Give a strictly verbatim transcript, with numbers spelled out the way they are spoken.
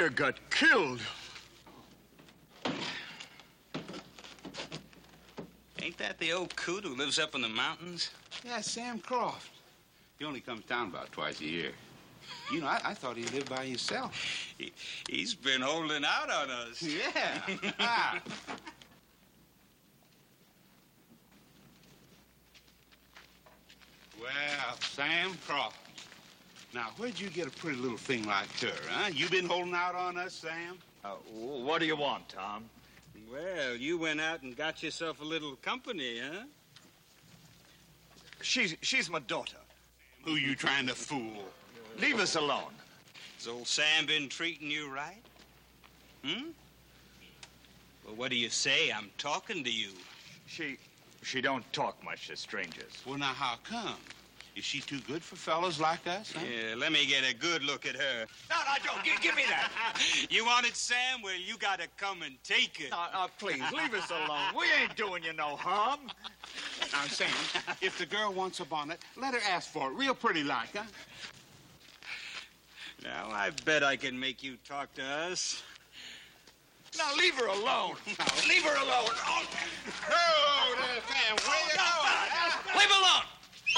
Claire got killed. Ain't that the old coot who lives up in the mountains? Yeah, Sam Croft. He only comes down about twice a year. You know, I, I thought he lived by himself. He, he's been holding out on us. Yeah. Ah. Well, Sam Croft. Now, where'd you get a pretty little thing like her, huh? You been holding out on us, Sam? Uh, what do you want, Tom? Well, you went out and got yourself a little company, huh? She's, she's my daughter. Who you trying to fool? Leave us alone. Has old Sam been treating you right? Hmm? Well, what do you say? I'm talking to you. She, she don't talk much to strangers. Well, now, how come? Is she too good for fellas like us, huh? Yeah, let me get a good look at her. No, no, don't. Give, give me that. You want it, Sam? Well, you gotta come and take it. No, no, please, leave us alone. We ain't doing you no harm. Now, Sam, if the girl wants a bonnet, let her ask for it. Real pretty like, huh? Now, I bet I can make you talk to us. Now, leave her alone. Leave her alone. Oh, Oh, there, Sam, where you going? Leave her alone.